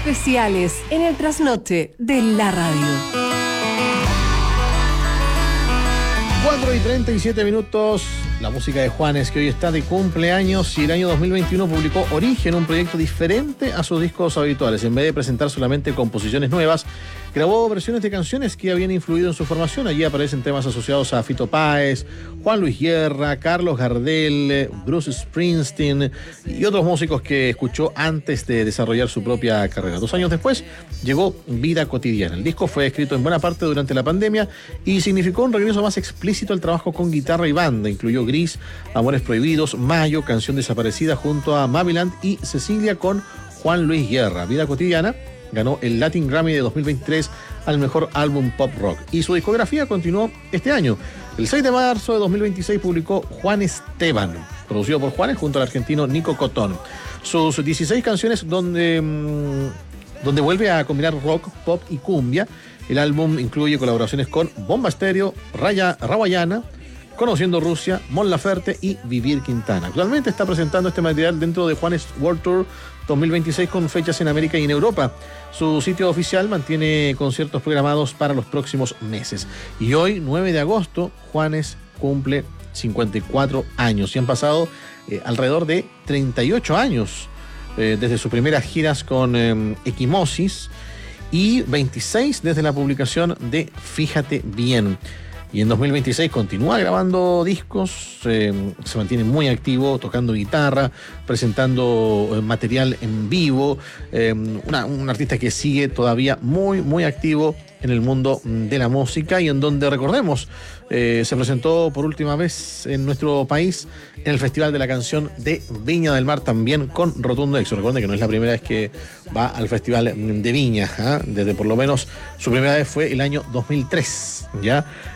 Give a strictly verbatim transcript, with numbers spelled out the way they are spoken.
especiales en el trasnoche de la radio. cuatro y treinta y siete minutos, la música de Juanes, que hoy está de cumpleaños, y el año dos mil veintiuno publicó Origen, un proyecto diferente a sus discos habituales. En vez de presentar solamente composiciones nuevas, grabó versiones de canciones que habían influido en su formación. Allí aparecen temas asociados a Fito Páez, Juan Luis Guerra, Carlos Gardel, Bruce Springsteen y otros músicos que escuchó antes de desarrollar su propia carrera. Dos años después llegó Vida Cotidiana. El disco fue escrito en buena parte durante la pandemia y significó un regreso más explícito al trabajo con guitarra y banda. Incluyó Gris, Amores Prohibidos, Mayo, Canción Desaparecida junto a Maviland y Cecilia con Juan Luis Guerra. Vida Cotidiana ganó el Latin Grammy de dos mil veintitrés al mejor álbum pop rock, y su discografía continuó este año. El seis de marzo de dos mil veintiséis publicó Juan Esteban, producido por Juanes junto al argentino Nico Cotton. Sus dieciséis canciones donde, mmm, donde vuelve a combinar rock, pop y cumbia. El álbum incluye colaboraciones con Bomba Estéreo, Raya, Rawayana, Conociendo Rusia, Mon Laferte y Vivir Quintana. Actualmente está presentando este material dentro de Juanes World Tour dos mil veintiséis con fechas en América y en Europa. Su sitio oficial mantiene conciertos programados para los próximos meses. Y hoy, nueve de agosto, Juanes cumple cincuenta y cuatro años y han pasado eh, alrededor de treinta y ocho años eh, desde sus primeras giras con eh, Equimosis y veintiséis desde la publicación de Fíjate Bien. Y en dos mil veintiséis continúa grabando discos, eh, se mantiene muy activo, tocando guitarra, presentando eh, material en vivo, eh, una, un artista que sigue todavía muy, muy activo en el mundo de la música, y en donde, recordemos, eh, se presentó por última vez en nuestro país en el Festival de la Canción de Viña del Mar, también con rotundo éxito. Recuerden que no es la primera vez que va al Festival de Viña, ¿eh? Desde por lo menos su primera vez fue el año dos mil tres, ¿ya?